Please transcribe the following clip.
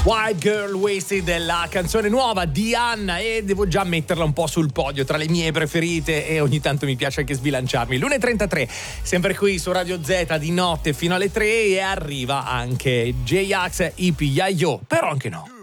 White Girl Wasted, la canzone nuova di Anna, e devo già metterla un po' sul podio tra le mie preferite, e ogni tanto mi piace anche sbilanciarmi. l'1:33, sempre qui su Radio Z di notte fino alle 3, e arriva anche J-Ax, Ipi Yayo, però anche no.